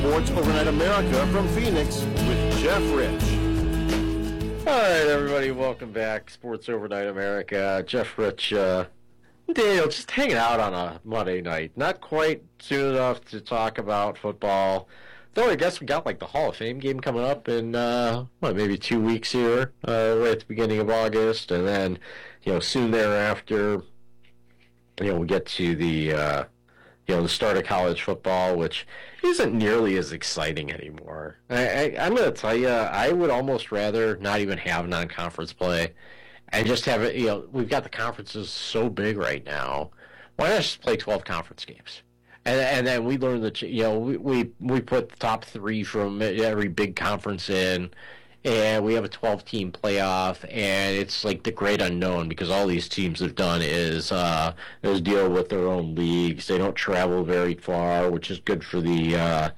Sports Overnight America from Phoenix with Jeff Rich. All right, everybody, welcome back. Sports Overnight America. Jeff Rich, Daniel, just hanging out on a Monday night. Not quite soon enough to talk about football. Though I guess we got like the Hall of Fame game coming up in maybe 2 weeks here, right at the beginning of August, and then soon thereafter, we get to the the start of college football, which isn't nearly as exciting anymore. I'm going to tell you, I would almost rather not even have non-conference play and just have it. We've got the conferences so big right now. Why not just play 12 conference games? And then we learn that we put the top three from every big conference in, and we have a 12-team playoff, and it's like the great unknown because all these teams have done is deal with their own leagues. They don't travel very far, which is good for the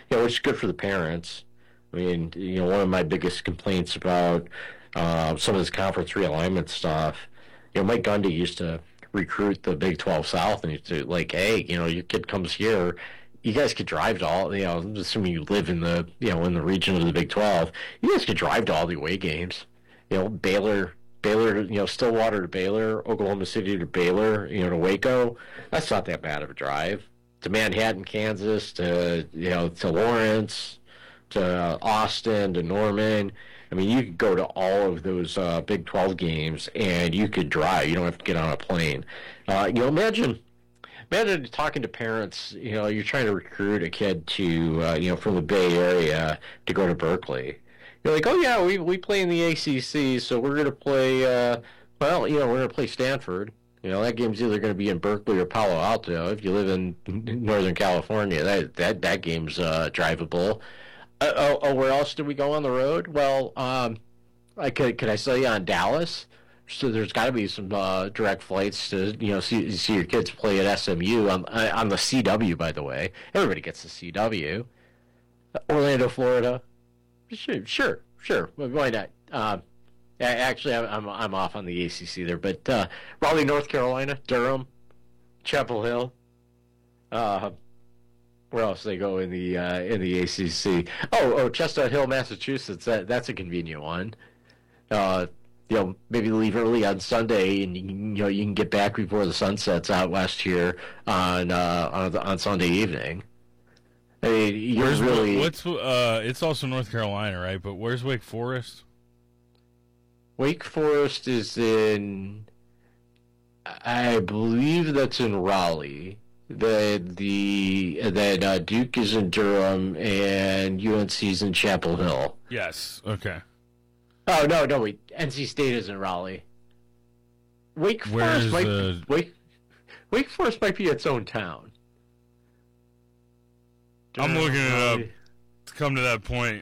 parents. I mean, one of my biggest complaints about some of this conference realignment stuff, Mike Gundy used to recruit the Big 12 South, and he's like, hey, your kid comes here, you guys could drive to all, assuming you live in the, in the region of the Big 12, you guys could drive to all the away games. Baylor, Stillwater to Baylor, Oklahoma City to Baylor, to Waco. That's not that bad of a drive. To Manhattan, Kansas, to Lawrence, to Austin, to Norman. I mean, you could go to all of those Big 12 games, and you could drive. You don't have to get on a plane. Imagine talking to parents. You're trying to recruit a kid to, from the Bay Area to go to Berkeley. You're like, oh yeah, we play in the ACC, so we're going to play. We're going to play Stanford. That game's either going to be in Berkeley or Palo Alto. If you live in Northern California, that game's drivable. Where else did we go on the road? Well, could I sell you on Dallas? So there's got to be some direct flights to see your kids play at SMU on the CW. By the way, everybody gets the CW. Orlando, Florida. Sure. Why not? Actually, I'm off on the ACC there, but Raleigh, North Carolina, Durham, Chapel Hill. Where else do they go in the ACC? Oh, Chestnut Hill, Massachusetts. That's a convenient one. Maybe leave early on Sunday, and you can get back before the sun sets out west here on Sunday evening. I mean, it's also North Carolina, right? But where's Wake Forest? Wake Forest is in, I believe that's in Raleigh. Then Duke is in Durham, and UNC is in Chapel Hill. Yes. Okay. Oh no! Wait, NC State is in Raleigh. Wake Forest might be its own town. I'm looking it up to come to that point.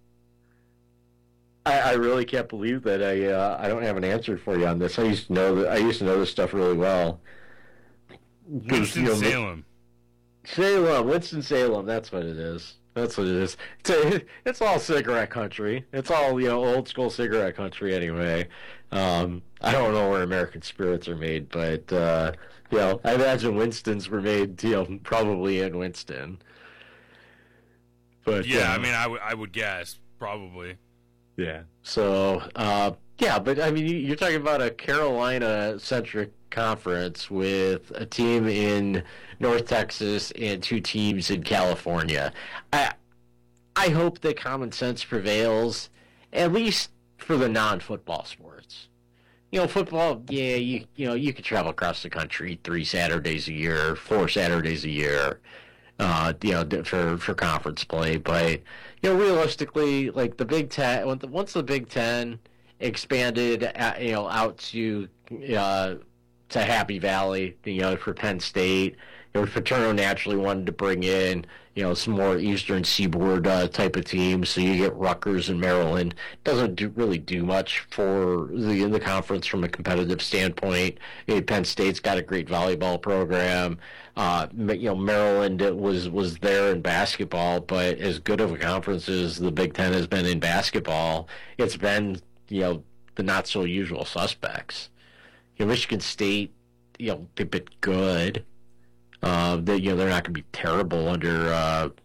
I really can't believe that I don't have an answer for you on this. I used to know this stuff really well. Winston-Salem. Winston-Salem, that's what it is. It's all cigarette country. It's all, old school cigarette country anyway. I don't know where American spirits are made, but, I imagine Winston's were made, probably in Winston. But yeah, I mean, I would guess, probably. Yeah. So, but I mean, you're talking about a Carolina-centric conference with a team in North Texas and two teams in California. I hope that common sense prevails, at least for the non-football sports. Football, yeah, you could travel across the country 3 Saturdays a year, 4 Saturdays a year, for conference play. But, realistically, like the Big Ten, once the Big Ten expanded, out to Happy Valley, for Penn State, Paterno naturally wanted to bring in, some more Eastern Seaboard type of teams. So you get Rutgers and Maryland. Doesn't really do much for the conference from a competitive standpoint. Penn State's got a great volleyball program. Maryland was there in basketball, but as good of a conference as the Big Ten has been in basketball, it's been the not so usual suspects. Michigan State, they've been good. They're not going to be terrible under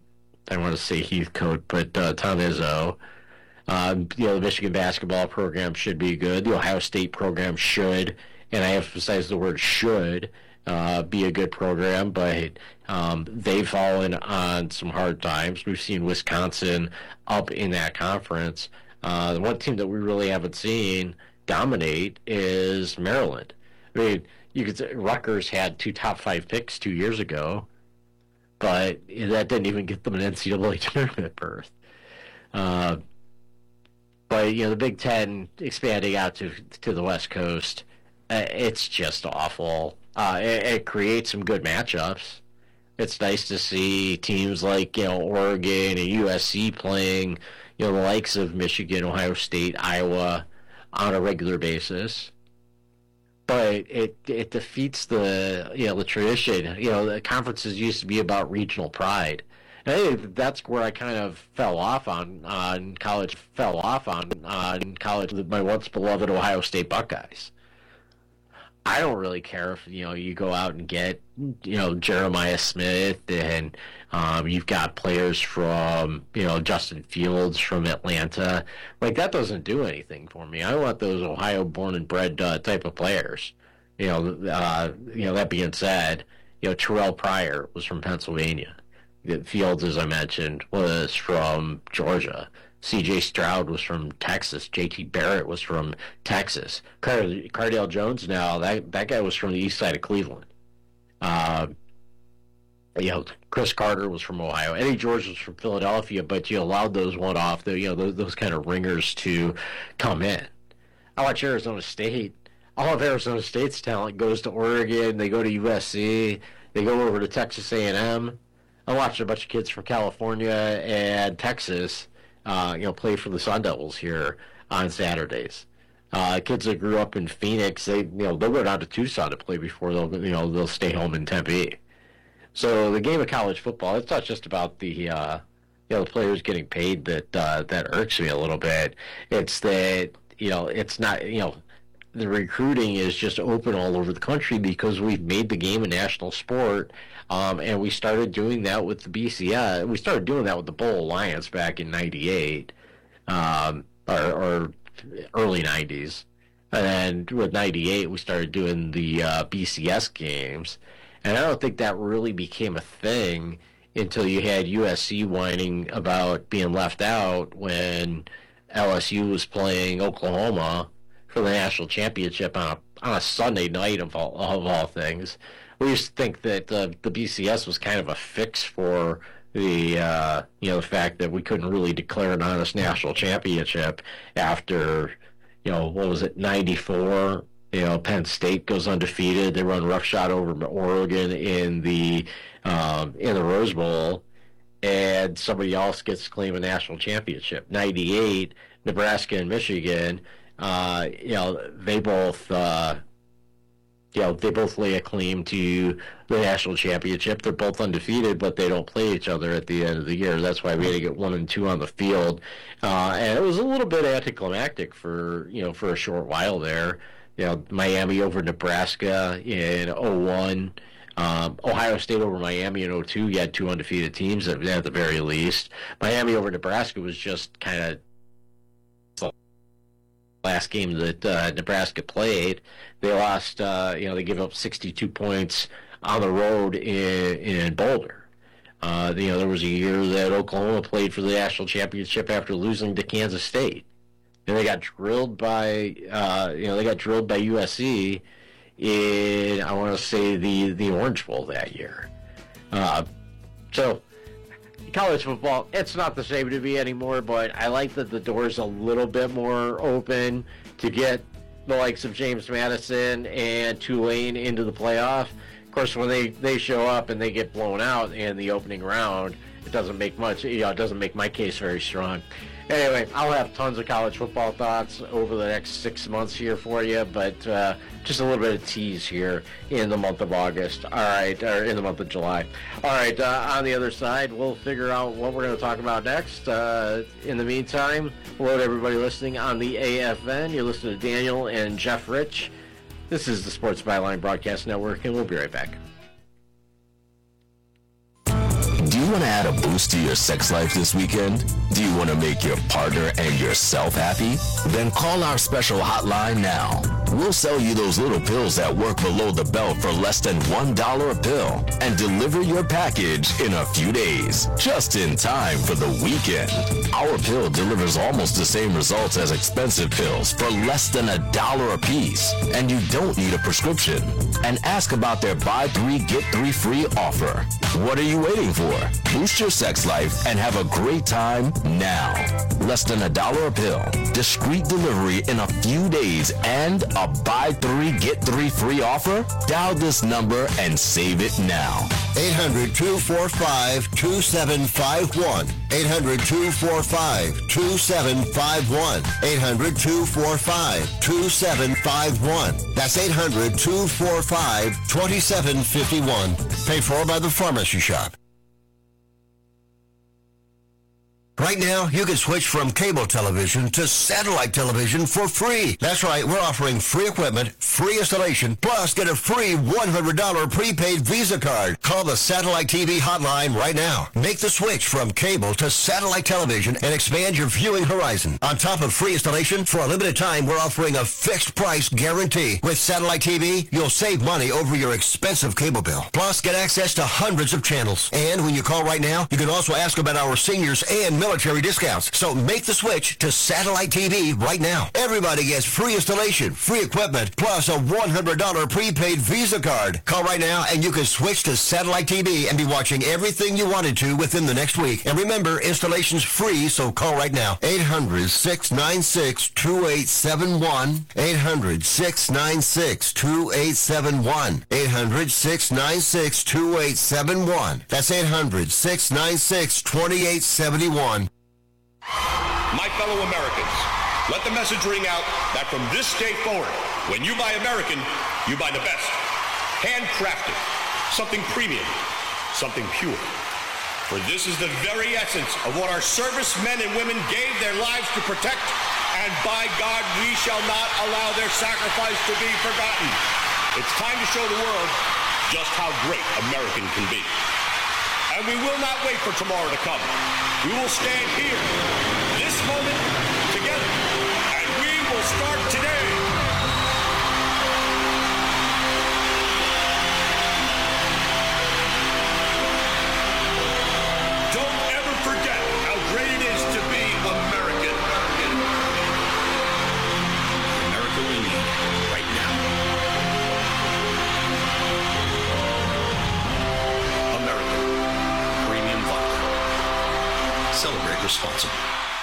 I want to say Heathcote, but Tom Izzo. The Michigan basketball program should be good. The Ohio State program should, and I emphasize the word should, be a good program, but they've fallen on some hard times. We've seen Wisconsin up in that conference. The one team that we really haven't seen dominate is Maryland. I mean, you could say Rutgers had 2 top 5 picks 2 years ago, but that didn't even get them an NCAA tournament berth. But the Big Ten expanding out to the West Coast, it's just awful. It creates some good matchups. It's nice to see teams like Oregon and USC playing the likes of Michigan, Ohio State, Iowa on a regular basis. But it defeats the tradition. The conferences used to be about regional pride. And I think that's where I kind of fell off on college. My once beloved Ohio State Buckeyes. I don't really care if you go out and get Jeremiah Smith, and you've got players from Justin Fields from Atlanta. Like, that doesn't do anything for me. I want those Ohio born and bred type of players. That being said, Terrell Pryor was from Pennsylvania. Fields, as I mentioned, was from Georgia. C.J. Stroud was from Texas. J.T. Barrett was from Texas. Cardale Jones, now, that guy was from the east side of Cleveland. Chris Carter was from Ohio. Eddie George was from Philadelphia, but you allowed those one-off, those kind of ringers to come in. I watch Arizona State. All of Arizona State's talent goes to Oregon. They go to USC. They go over to Texas A&M. I watched a bunch of kids from California and Texas play for the Sun Devils here on Saturdays. Kids that grew up in Phoenix, they'll go down to Tucson to play before they'll stay home in Tempe. So the game of college football, it's not just about the the players getting paid that irks me a little bit. It's that it's not the recruiting is just open all over the country because we've made the game a national sport. And we started doing that with the BCS. We started doing that with the Bowl Alliance back in '98, or early '90s. And then with '98, we started doing the BCS games. And I don't think that really became a thing until you had USC whining about being left out when LSU was playing Oklahoma for the national championship on a Sunday night of all things. We used to think that the BCS was kind of a fix for the the fact that we couldn't really declare an honest national championship after what was it, '94. Penn State goes undefeated. They run roughshod over Oregon in the Rose Bowl, and somebody else gets to claim a national championship. '98, Nebraska and Michigan. They both lay a claim to the national championship. They're both undefeated, but they don't play each other at the end of the year. That's why we had to get 1 and 2 on the field, and it was a little bit anticlimactic for a short while there. Miami over Nebraska in 01. Ohio State over Miami in 02. You had 2 undefeated teams at the very least. Miami over Nebraska was just kind of last game that Nebraska played. They lost, they gave up 62 points on the road in Boulder. There was a year that Oklahoma played for the national championship after losing to Kansas State. And they got drilled by, USC in, I want to say, the Orange Bowl that year. So college football, it's not the same to me anymore, but I like that the door's a little bit more open to get the likes of James Madison and Tulane into the playoff. Of course, when they show up and they get blown out in the opening round, it doesn't make much, it doesn't make my case very strong. Anyway, I'll have tons of college football thoughts over the next 6 months here for you, but just a little bit of tease here in the month of August. All right, or in the month of July. All right, on the other side, we'll figure out what we're going to talk about next. In the meantime, hello to everybody listening on the AFN. You're listening to Daniel and Jeff Rich. This is the Sports Byline Broadcast Network, and we'll be right back. Do you want to add a boost to your sex life this weekend? Do you want to make your partner and yourself happy? Then call our special hotline now. We'll sell you those little pills that work below the belt for less than $1 a pill and deliver your package in a few days, just in time for the weekend. Our pill delivers almost the same results as expensive pills for less than $1 a piece, and you don't need a prescription. And ask about their buy 3 get 3 free offer. What are you waiting for? Boost your sex life and have a great time now. Less than $1 a pill, discreet delivery in a few days, and a buy 3 get 3 free offer? Dial this number and save it now. 800-245-2751. 800-245-2751. 800-245-2751. That's 800-245-2751. Paid for by the Pharmacy Shop. Right now, you can switch from cable television to satellite television for free. That's right, we're offering free equipment, free installation, plus get a free $100 prepaid Visa card. Call the Satellite TV hotline right now. Make the switch from cable to satellite television and expand your viewing horizon. On top of free installation, for a limited time, we're offering a fixed price guarantee. With Satellite TV, you'll save money over your expensive cable bill. Plus, get access to hundreds of channels. And when you call right now, you can also ask about our seniors and military discounts. So make the switch to Satellite TV right now. Everybody gets free installation, free equipment, plus a $100 prepaid Visa card. Call right now and you can switch to Satellite TV and be watching everything you wanted to within the next week. And remember, installation's free, so call right now. 800-696-2871. 800-696-2871. 800-696-2871. That's 800-696-2871. My fellow Americans, let the message ring out that from this day forward, when you buy American, you buy the best. Handcrafted, something premium, something pure. For this is the very essence of what our servicemen and women gave their lives to protect, and by God, we shall not allow their sacrifice to be forgotten. It's time to show the world just how great American can be. And we will not wait for tomorrow to come. We will stand here, this moment, together, and we will start today. Don't ever forget how great it is to be American. America we need right now. American Premium Vodka. Celebrate responsibly.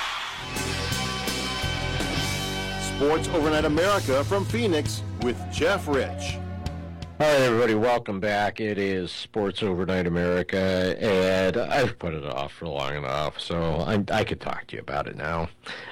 Sports Overnight America from Phoenix with Jeff Rich. All right, everybody, welcome back. It is Sports Overnight America, and I've put it off for long enough, so I could talk to you about it now.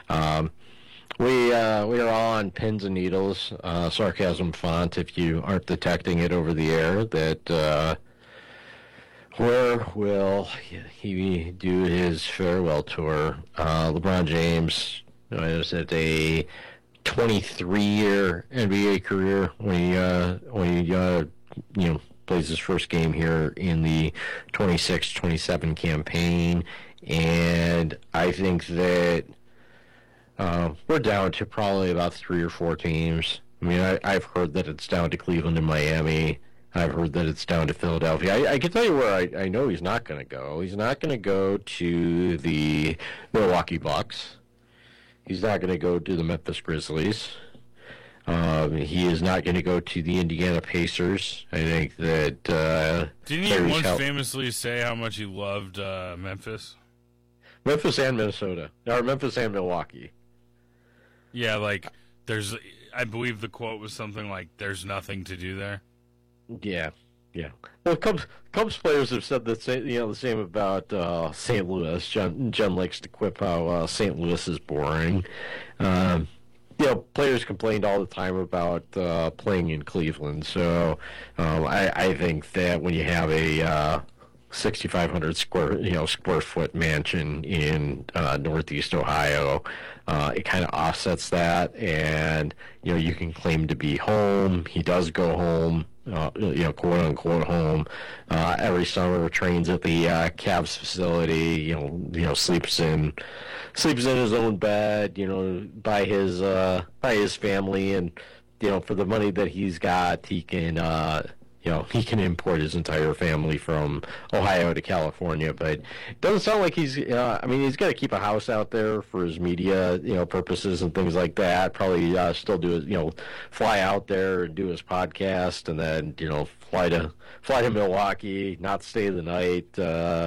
We are on pins and needles, sarcasm font, if you aren't detecting it over the air, that where will he do his farewell tour? LeBron James is at a 23-year NBA career when he plays his first game here in the 26-27 campaign, and I think that we're down to probably about 3 or 4 teams. I mean, I've heard that it's down to Cleveland and Miami. I've heard that it's down to Philadelphia. I can tell you where I know he's not going to go. He's not going to go to the Milwaukee Bucks. He's not going to go to the Memphis Grizzlies. He is not going to go to the Indiana Pacers. I think that... Didn't he once famously say how much he loved Memphis? Memphis and Minnesota. Or Memphis and Milwaukee. Yeah, like, I believe the quote was something like, there's nothing to do there. Yeah. Well, Cubs players have said the same about St. Louis. Jen likes to quip how St. Louis is boring. Players complained all the time about playing in Cleveland. So I think that when you have a 6,500 square foot mansion in Northeast Ohio, it kind of offsets that, and you can claim to be home. He does go home quote unquote home every summer. Trains at the Cavs facility. Sleeps in his own bed. By his family, and for the money that he's got, he can. He can import his entire family from Ohio to California, but it doesn't sound like he's. He's got to keep a house out there for his media, purposes and things like that. Probably still do his, fly out there and do his podcast, and then fly to Milwaukee, not stay the night,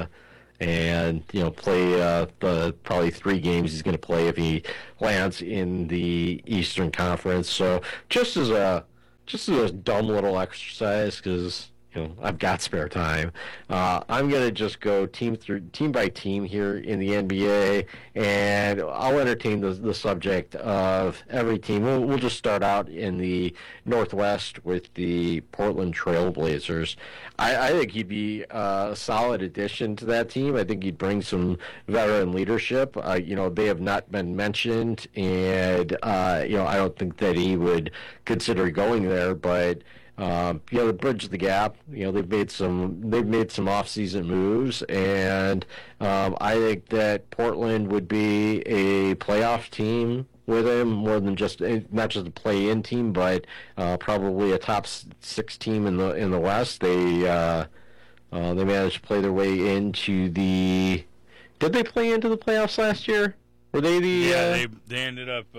and play the probably 3 games he's going to play if he lands in the Eastern Conference. So just as a dumb little exercise, because I've got spare time, I'm gonna just go team by team here in the NBA, and I'll entertain the subject of every team. We'll just start out in the Northwest with the Portland Trail Blazers. I think he'd be a solid addition to that team. I think he'd bring some veteran leadership. They have not been mentioned, and I don't think that he would consider going there, but to bridge the gap, they've made some off-season moves, and I think that Portland would be a playoff team with him, more than not just a play-in team, but probably a top 6 team in the West. They managed to play their way into the. Did they play into the playoffs last year? Were they the? Yeah, they ended up.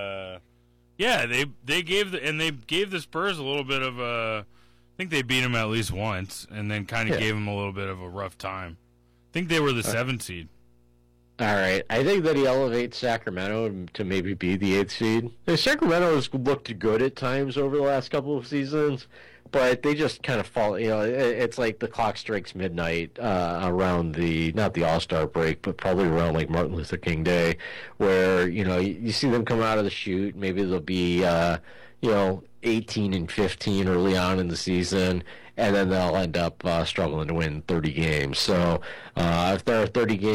Yeah, they gave the Spurs a little bit of a. I think they beat them at least once, and then kind of gave them a little bit of a rough time. I think they were the 7th seed. All right, I think that he elevates Sacramento to maybe be the 8th seed. Sacramento has looked good at times over the last couple of seasons, but they just kind of fall. It's like the clock strikes midnight around not the All-Star break, but probably around like Martin Luther King Day, where you see them come out of the chute. Maybe they'll be 18 and 15 early on in the season, and then they'll end up struggling to win 30 games. So if they're a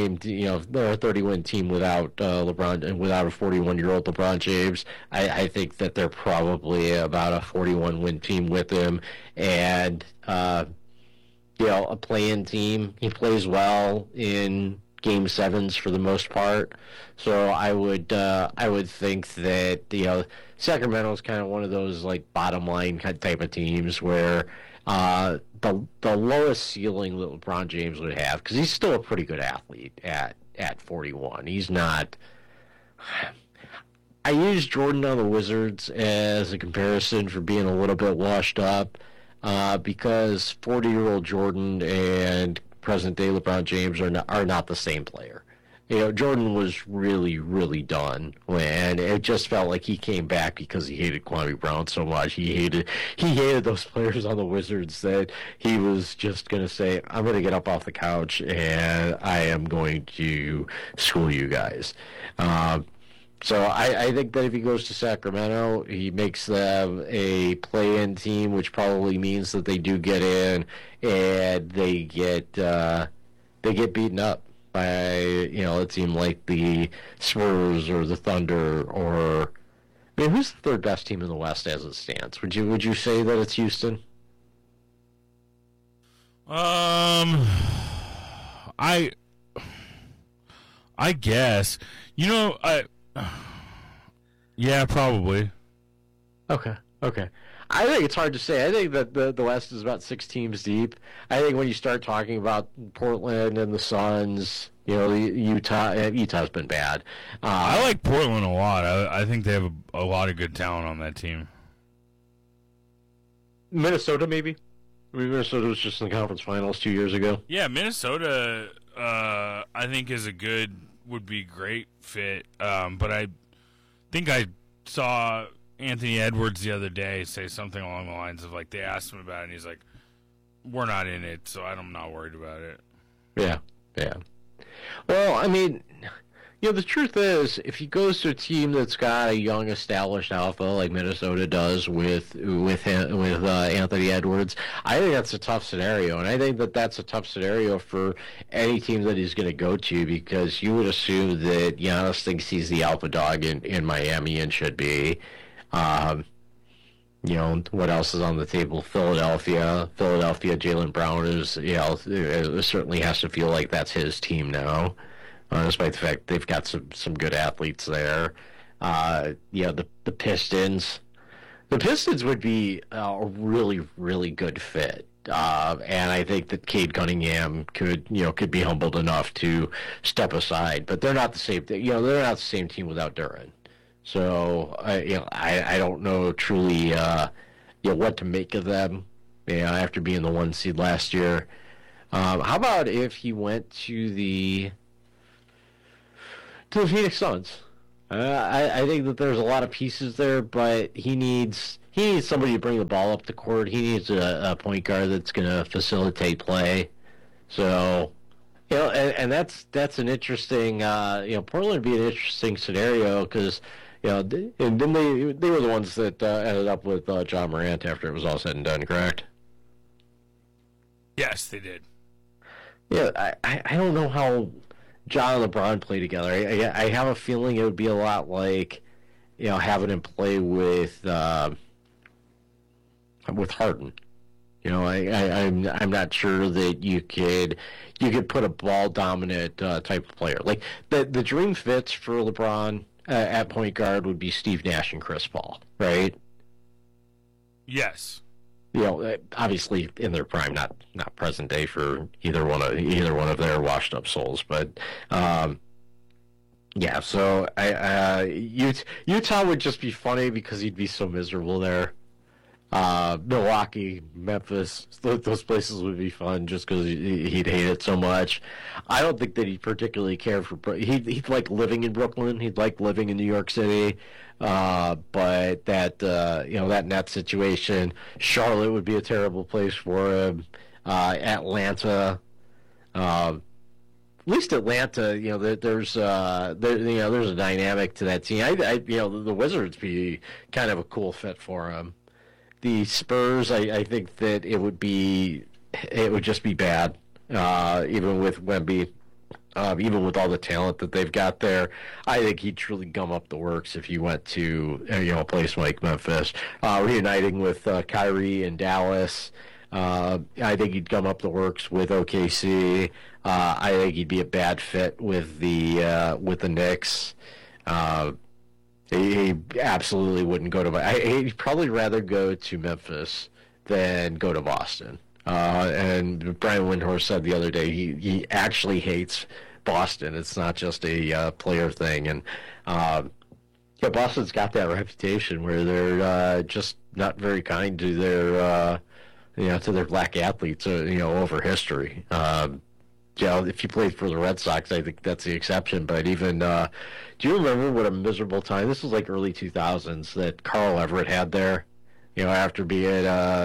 30-win team without LeBron and without a 41-year-old LeBron James, I think that they're probably about a 41-win team with him, and a play-in team. He plays well in Game 7s for the most part, so I would think that Sacramento is kind of one of those like bottom line type of teams where the lowest ceiling that LeBron James would have, because he's still a pretty good athlete at 41. He's not. I use Jordan on the Wizards as a comparison for being a little bit washed up, because 40-year-old Jordan and present-day LeBron James are not the same player. Jordan was really, really done, and it just felt like he came back because he hated Kwame Brown so much. He hated those players on the Wizards that he was just going to say, I'm going to get up off the couch and I am going to school you guys. So I think that if he goes to Sacramento, he makes them a play-in team, which probably means that they do get in, and they get beaten up by a team like the Spurs or the Thunder, or who's the third best team in the West as it stands? Would you say that it's Houston? I guess yeah, probably. Okay. I think it's hard to say. I think that the West is about 6 teams deep. I think when you start talking about Portland and the Suns, Utah's been bad. I like Portland a lot. I think they have a lot of good talent on that team. Minnesota, maybe? Minnesota was just in the conference finals 2 years ago. Yeah, Minnesota, I think would be great fit. But I think I saw Anthony Edwards the other day say something along the lines of, like, they asked him about it, and he's like, we're not in it, so I'm not worried about it. Yeah. Well, the truth is, if he goes to a team that's got a young, established alpha like Minnesota does with Anthony Edwards, I think that's a tough scenario, and I think that that's a tough scenario for any team that he's going to go to, because you would assume that Giannis thinks he's the alpha dog in Miami and should be. what else is on the table? Philadelphia, Jaylen Brown is, it certainly has to feel like that's his team now, despite the fact they've got some good athletes there. The Pistons. The Pistons would be a really, really good fit. And I think that Cade Cunningham could be humbled enough to step aside, but they're not the same. They're not the same team without Duren. So I don't know truly what to make of them. After being the 1 seed last year, how about if he went to the Phoenix Suns? I think that there's a lot of pieces there, but he needs somebody to bring the ball up the court. He needs a point guard that's going to facilitate play. So, and that's an interesting. Portland would be an interesting scenario because, and then they were the ones that ended up with John Morant after it was all said and done. Correct? Yes, they did. Yeah, I don't know how John and LeBron play together. I have a feeling it would be a lot like, having him play with Harden. I'm not sure that you could put a ball dominant type of player. Like the dream fits for LeBron at point guard would be Steve Nash and Chris Paul, right? Yes. Obviously in their prime, not present day for either one of their washed up souls, but yeah. So Utah would just be funny because he'd be so miserable there. Milwaukee, Memphis, those places would be fun just because he'd hate it so much. I don't think that he particularly cared for. He'd like living in Brooklyn. He'd like living in New York City. But that net situation, Charlotte would be a terrible place for him. Atlanta, at least Atlanta, there's a dynamic to that team. The Wizards be kind of a cool fit for him. The Spurs, I think that it would just be bad, even with Wemby. Even with all the talent that they've got there, I think he'd truly gum up the works if he went to a place like Memphis. Reuniting with Kyrie in Dallas, I think he'd gum up the works with OKC. I think he'd be a bad fit with the Knicks. He absolutely wouldn't go to. He'd probably rather go to Memphis than go to Boston. And Brian Windhorst said the other day he actually hates Boston. It's not just a player thing. And Boston's got that reputation where they're just not very kind to their to their black athletes over history. If you played for the Red Sox, I think that's the exception. But even, do you remember what a miserable time? This was like early 2000s that Carl Everett had there. After being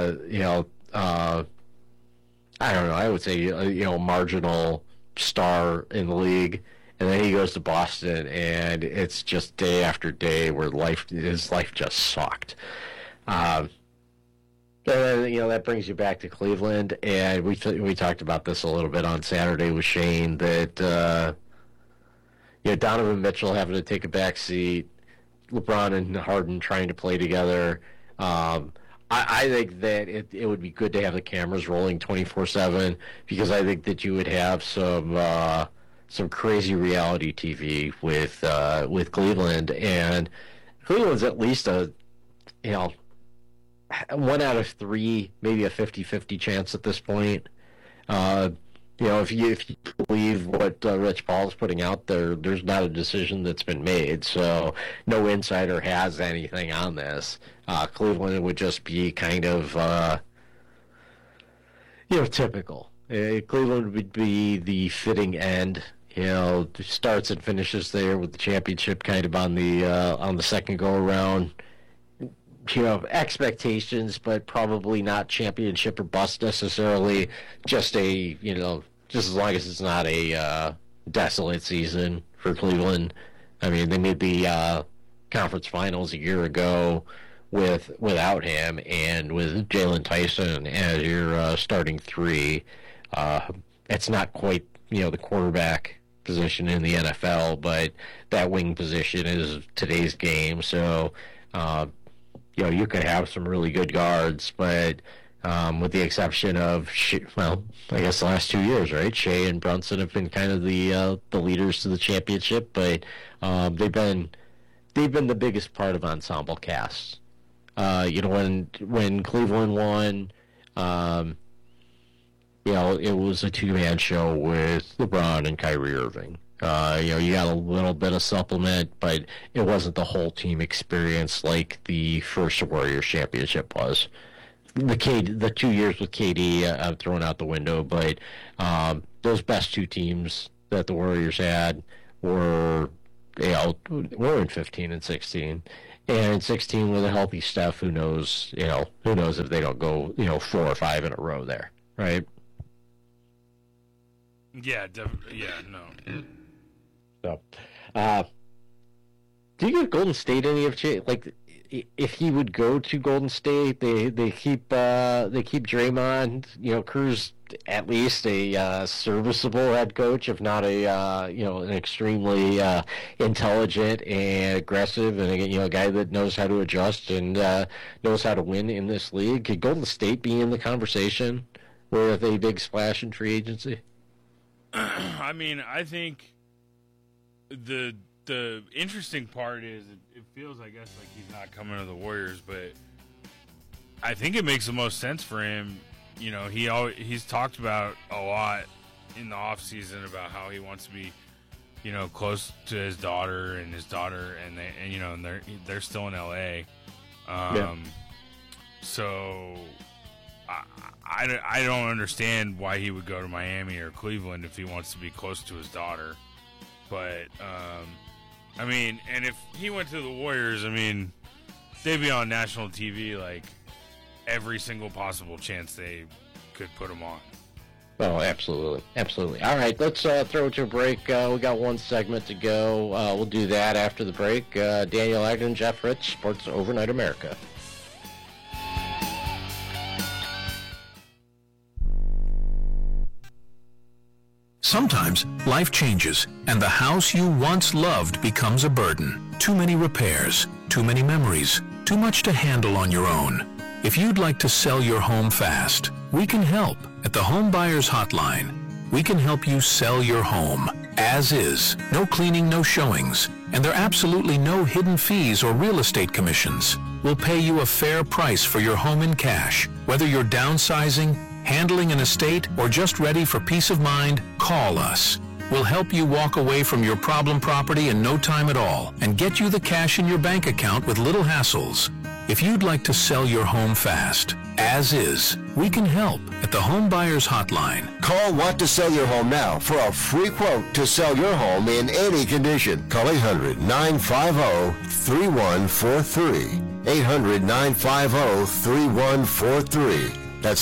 I don't know, I would say, marginal star in the league. And then he goes to Boston, and it's just day after day where his life just sucked. And then, that brings you back to Cleveland. And we talked about this a little bit on Saturday with Shane, that, Donovan Mitchell having to take a back seat, LeBron and Harden trying to play together. I think that it would be good to have the cameras rolling 24/7 because I think that you would have some crazy reality TV with Cleveland, and Cleveland's at least a 1 out of 3, maybe a 50-50 chance at this point. If you believe what Rich Paul's putting out there, there's not a decision that's been made, so no insider has anything on this. Cleveland would just be kind of, typical. Cleveland would be the fitting end. Starts and finishes there with the championship kind of on the second go around. Expectations, but probably not championship or bust necessarily. Just just as long as it's not a desolate season for Cleveland. I mean, they made the conference finals a year ago without him, and with Jalen Tyson as your starting 3. It's not quite the quarterback position in the NFL, but that wing position is today's game. So you could have some really good guards, but with the exception of, I guess the last 2 years, right? Shea and Brunson have been kind of the leaders to the championship, but they've been the biggest part of ensemble casts. When Cleveland won, it was a two-man show with LeBron and Kyrie Irving. You got a little bit of supplement, but it wasn't the whole team experience like the first Warriors championship was. The 2 years with KD, I've thrown out the window, but those best two teams that the Warriors had were in 15 and 16. And in 16 with a healthy Steph, who knows if they don't go, 4 or 5 in a row there, right? Yeah, no. So, do you give Golden State any of if he would go to Golden State? They keep Draymond. Cruz at least a serviceable head coach, if not an extremely intelligent and aggressive, and a guy that knows how to adjust and knows how to win in this league. Could Golden State be in the conversation with a big splash in free agency? I mean, I think the interesting part is it feels, I guess, like he's not coming to the Warriors, but I think it makes the most sense for him. He's talked about a lot in the off season about how he wants to be, close to his daughter, and they're still in LA. So I don't understand why he would go to Miami or Cleveland if he wants to be close to his daughter. But and if he went to the Warriors, they'd be on national TV like every single possible chance they could put him on. Oh, absolutely. All right, let's throw it to a break. We got one segment to go. We'll do that after the break. Daniel Agnew, Jeff Rich, Sports Overnight America. Sometimes life changes, and the house you once loved becomes a burden. Too many repairs, too many memories, too much to handle on your own. If you'd like to sell your home fast, we can help at the Home Buyers Hotline. We can help you sell your home as is. No cleaning, no showings, and there are absolutely no hidden fees or real estate commissions. We'll pay you a fair price for your home in cash. Whether you're downsizing, handling an estate, or just ready for peace of mind, call us. We'll help you walk away from your problem property in no time at all and get you the cash in your bank account with little hassles. If you'd like to sell your home fast, as is, we can help at the Home Buyers Hotline. Call Want to Sell Your Home now for a free quote to sell your home in any condition. Call 800-950-3143. 800-950-3143. That's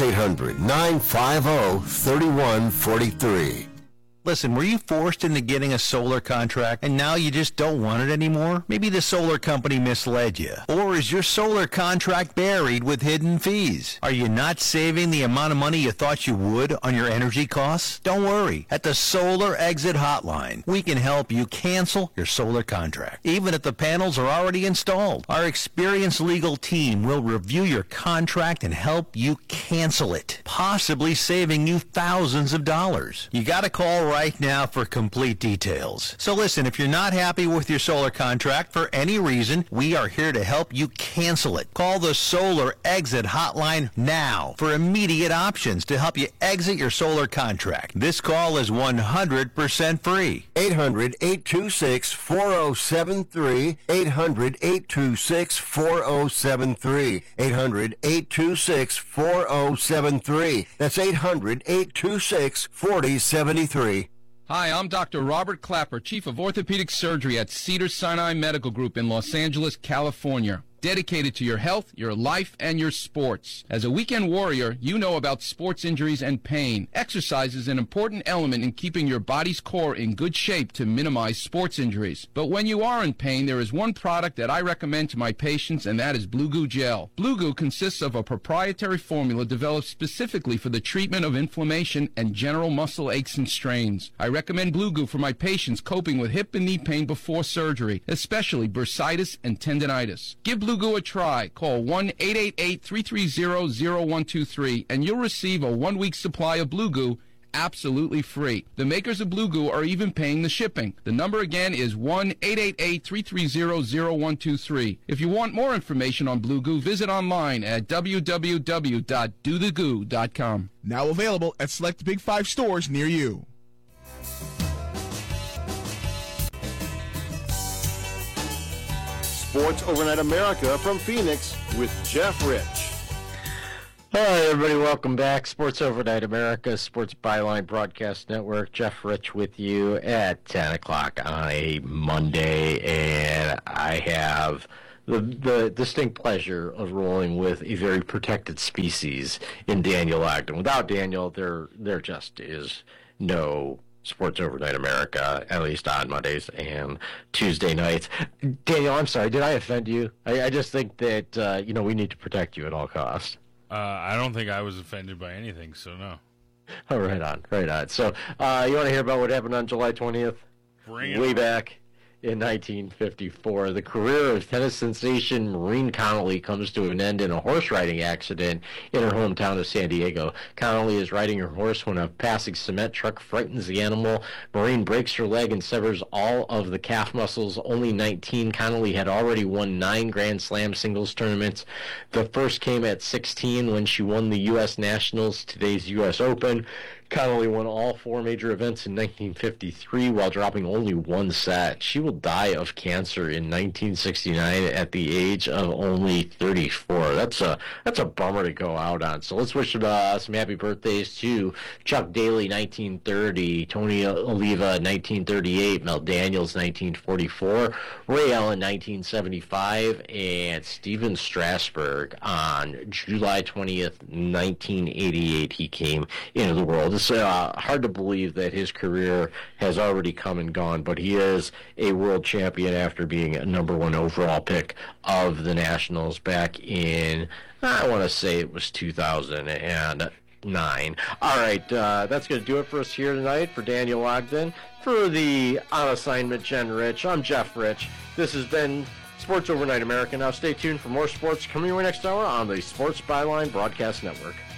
800-950-3143. Listen, were you forced into getting a solar contract and now you just don't want it anymore? Maybe the solar company misled you. Or is your solar contract buried with hidden fees? Are you not saving the amount of money you thought you would on your energy costs? Don't worry. At the Solar Exit Hotline, we can help you cancel your solar contract, even if the panels are already installed. Our experienced legal team will review your contract and help you cancel it, possibly saving you thousands of dollars. You got to call right now for complete details. So listen, if you're not happy with your solar contract for any reason, we are here to help you cancel it. Call the Solar Exit Hotline now for immediate options to help you exit your solar contract. This call is 100% free. 800-826-4073. 800-826-4073. 800-826-4073. That's 800-826-4073. Hi, I'm Dr. Robert Clapper, Chief of Orthopedic Surgery at Cedars-Sinai Medical Group in Los Angeles, California. Dedicated to your health, your life, and your sports. As a weekend warrior, you know about sports injuries and pain. Exercise is an important element in keeping your body's core in good shape to minimize sports injuries. But when you are in pain, there is one product that I recommend to my patients, and that is Blue Goo Gel. Blue Goo consists of a proprietary formula developed specifically for the treatment of inflammation and general muscle aches and strains. I recommend Blue Goo for my patients coping with hip and knee pain before surgery, especially bursitis and tendinitis. Give Blue Blue Goo a try. Call 1-888-330-0123 and you'll receive a 1-week supply of Blue Goo absolutely free. The makers of Blue Goo are even paying the shipping. The number again is 1-888-330-0123. If you want more information on Blue Goo, visit online at www.dothegoo.com. Now available at select Big 5 stores near you. Sports Overnight America from Phoenix with Jeff Rich. All right, everybody, welcome back. Sports Overnight America, Sports Byline Broadcast Network. Jeff Rich with you at 10 o'clock on a Monday, and I have the distinct pleasure of rolling with a very protected species in Daniel Ogden. Without Daniel, there just is no Sports Overnight America, at least on Mondays and Tuesday nights. Daniel, I'm sorry, did I offend you? I just think that, we need to protect you at all costs. I don't think I was offended by anything, so no. Oh, right on. So, you want to hear about what happened on July 20th? Way back in 1954. The career of tennis sensation Maureen Connolly comes to an end in a horse riding accident in her hometown of San Diego. Connolly is riding her horse when a passing cement truck frightens the animal. Maureen breaks her leg and severs all of the calf muscles. Only 19, Connolly had already won 9 Grand Slam singles tournaments. The first came at 16 when she won the U.S. Nationals, today's U.S. Open. Connolly won all 4 major events in 1953 while dropping only 1 set. She will die of cancer in 1969 at the age of only 34. That's a bummer to go out on. So let's wish some happy birthdays to Chuck Daly, 1930, Tony Oliva, 1938, Mel Daniels, 1944, Ray Allen, 1975, and Steven Strasberg on July 20th, 1988. He came into the world. It's hard to believe that his career has already come and gone, but he is a world champion after being a number 1 overall pick of the Nationals back in, I want to say it was 2009. All right, that's going to do it for us here tonight. For Daniel Ogden, for the On Assignment Jen Rich, I'm Jeff Rich. This has been Sports Overnight America. Now stay tuned for more sports coming your way next hour on the Sports Byline Broadcast Network.